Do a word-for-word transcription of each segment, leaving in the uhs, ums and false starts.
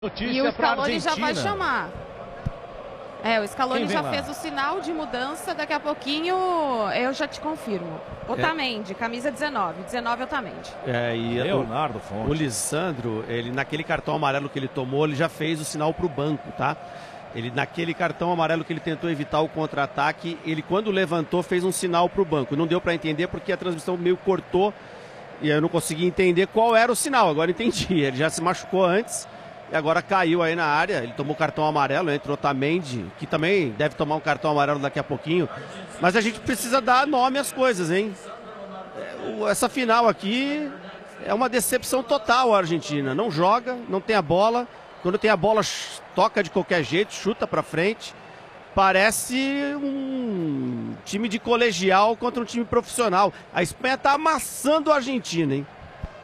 Notícia e o Scaloni já vai chamar. É, o Scaloni já lá? fez o sinal de mudança, daqui a pouquinho eu já te confirmo. Otamendi, é. camisa dezenove. dezenove Otamendi. É, e Leonardo o, Fonte. O Lisandro, ele, naquele cartão amarelo que ele tomou, ele já fez o sinal para o banco, tá? Ele, naquele cartão amarelo que ele tentou evitar o contra-ataque, ele quando levantou fez um sinal para o banco. Não deu para entender porque a transmissão meio cortou e eu não consegui entender qual era o sinal. Agora entendi, ele já se machucou antes. E agora caiu aí na área, ele tomou cartão amarelo, entrou Otamendi, que também deve tomar um cartão amarelo daqui a pouquinho. Mas a gente precisa dar nome às coisas, hein? Essa final aqui é uma decepção total a Argentina. Não joga, não tem a bola. Quando tem a bola, toca de qualquer jeito, chuta pra frente. Parece um time de colegial contra um time profissional. A Espanha tá amassando a Argentina, hein?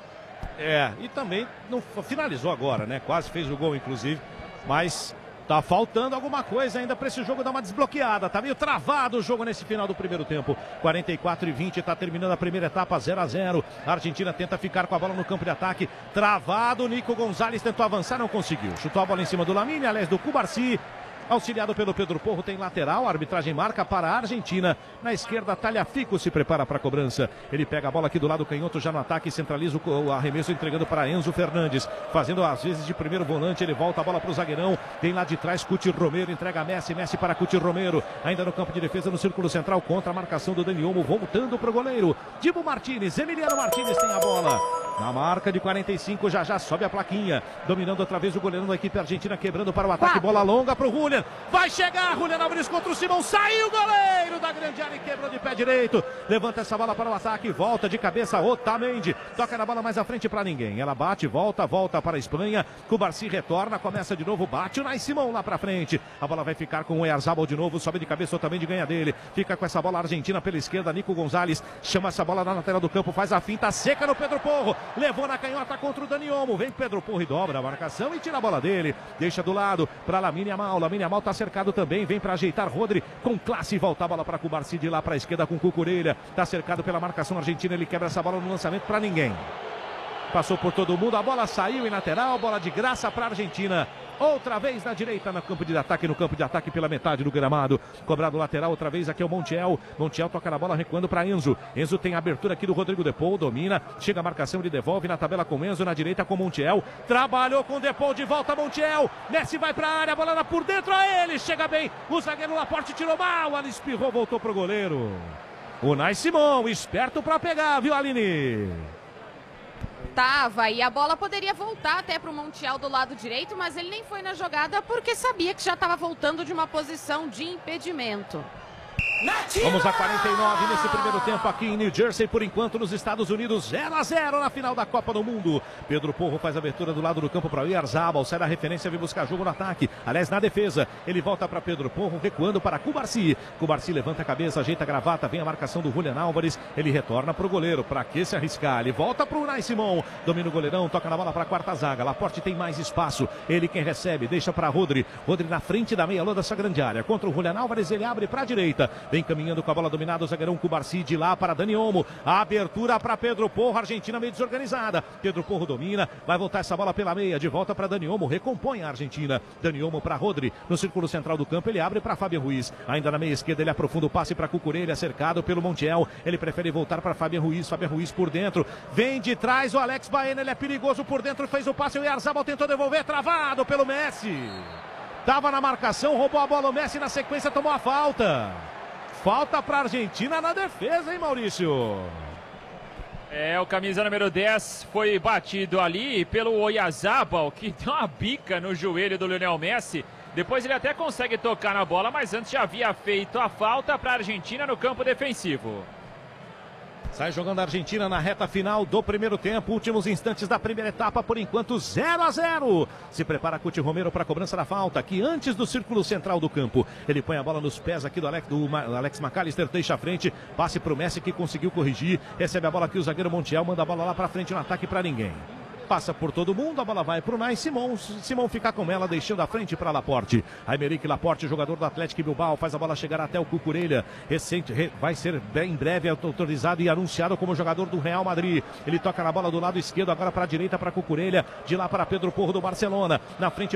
É, e também não finalizou agora, né? Quase fez o gol, inclusive. Mas tá faltando alguma coisa ainda para esse jogo dar uma desbloqueada. Tá meio travado o jogo nesse final do primeiro tempo. quarenta e quatro e vinte, tá terminando a primeira etapa, zero a zero. A Argentina tenta ficar com a bola no campo de ataque. Travado, Nico Gonzalez tentou avançar, não conseguiu. Chutou a bola em cima do Lamine, aliás, do Cubarsí. Auxiliado pelo Pedro Porro, tem lateral, a arbitragem marca para a Argentina. Na esquerda, Talhafico se prepara para a cobrança. Ele pega a bola aqui do lado canhoto, já no ataque, centraliza o arremesso, entregando para Enzo Fernandes. Fazendo às vezes de primeiro volante, ele volta a bola para o zagueirão. Tem lá de trás, Cuti Romero, entrega a Messi, Messi para Cuti Romero. Ainda no campo de defesa, no círculo central, contra a marcação do Dani Olmo, voltando para o goleiro. Dibu Martínez, Emiliano Martínez tem a bola. Na marca de quarenta e cinco, já já sobe a plaquinha. Dominando outra vez o goleirão da equipe argentina, quebrando para o ataque. Bola longa para o Julian. Vai chegar, Julian Alves contra o Simão. Saiu o goleiro da grande área e quebrou de pé direito. Levanta essa bola para o ataque. Volta de cabeça, Otamendi. Toca na bola mais à frente para ninguém. Ela bate, volta, volta para a Espanha. Cubarsí retorna, começa de novo. Bate o Nai Simão lá para frente. A bola vai ficar com o Oyarzabal de novo. Sobe de cabeça, Otamendi ganha dele. Fica com essa bola argentina pela esquerda. Nico Gonzalez chama essa bola na lateral do campo. Faz a finta seca no Pedro Porro. Levou na canhota contra o Dani Olmo. Vem Pedro Porro e dobra a marcação e tira a bola dele. Deixa do lado para Lamine Yamal. Lamine Yamal tá cercado também. Vem para ajeitar Rodri com classe. Volta a bola para Cubarsí de lá para a esquerda com Cucurella. Tá cercado pela marcação argentina. Ele quebra essa bola no lançamento para ninguém. Passou por todo mundo. A bola saiu em lateral. Bola de graça para a Argentina. Outra vez na direita, no campo de ataque, no campo de ataque pela metade do gramado. Cobrado lateral, outra vez aqui é o Montiel. Montiel toca na bola, recuando para Enzo. Enzo tem a abertura aqui do Rodrigo Depou, domina. Chega a marcação, ele devolve na tabela com Enzo, na direita com Montiel. Trabalhou com Depou, de volta Montiel. Messi vai para a área, a bola lá por dentro a ele. Chega bem, o zagueiro Laporte tirou mal. Ali espirrou, voltou pro goleiro. O Nai Simão, esperto para pegar, viu, Aline? Tava, e a bola poderia voltar até para o Montiel do lado direito, mas ele nem foi na jogada porque sabia que já estava voltando de uma posição de impedimento. Vamos a quarenta e nove nesse primeiro tempo aqui em New Jersey, por enquanto nos Estados Unidos, zero a zero na final da Copa do Mundo. Pedro Porro faz a abertura do lado do campo para o Oyarzabal, sai da referência, vem buscar jogo no ataque, aliás na defesa, ele volta para Pedro Porro, recuando para Cubarsí. Cubarsí levanta a cabeça, ajeita a gravata, vem a marcação do Julian Álvares, ele retorna para o goleiro, para que se arriscar, ele volta para o Nai Simão, domina o goleirão, toca na bola para a quarta zaga, Laporte tem mais espaço, ele quem recebe, deixa para Rodri, Rodri na frente da meia-lua dessa grande área, contra o Julian Álvares, ele abre para a direita, vem caminhando com a bola dominada, o zagueirão Cubarsí de lá para Dani Olmo. A abertura para Pedro Porro, Argentina meio desorganizada. Pedro Porro domina, vai voltar essa bola pela meia, de volta para Dani Olmo, recompõe a Argentina. Dani Olmo para Rodri, no círculo central do campo, ele abre para Fabian Ruiz. Ainda na meia esquerda, ele aprofunda o passe para Cucurella, cercado pelo Montiel. Ele prefere voltar para Fabian Ruiz, Fabian Ruiz por dentro. Vem de trás o Alex Baena, ele é perigoso por dentro, fez o passe, o Oyarzabal tentou devolver, travado pelo Messi. Tava na marcação, roubou a bola o Messi, na sequência tomou a falta. Falta para a Argentina na defesa, hein, Maurício? É, o camisa número dez foi batido ali pelo Oyarzabal, que deu uma bica no joelho do Lionel Messi. Depois ele até consegue tocar na bola, mas antes já havia feito a falta para a Argentina no campo defensivo. Sai jogando a Argentina na reta final do primeiro tempo. Últimos instantes da primeira etapa, por enquanto zero a zero. Se prepara Cuti Romero para a cobrança da falta, aqui antes do círculo central do campo. Ele põe a bola nos pés aqui do Alex, do Alex McAllister, deixa a frente, passe para o Messi que conseguiu corrigir. Recebe a bola aqui o zagueiro Montiel, manda a bola lá para frente no ataque para ninguém. passa por todo mundo, a bola vai para o Nai Simão, Simão fica com ela, deixando a frente para Laporte. Aymeric Laporte, jogador do Atlético Bilbao, faz a bola chegar até o Cucurella, recente, re, vai ser bem breve autorizado e anunciado como jogador do Real Madrid. Ele toca na bola do lado esquerdo, agora para a direita para Cucurella, de lá para Pedro Porro do Barcelona, na frente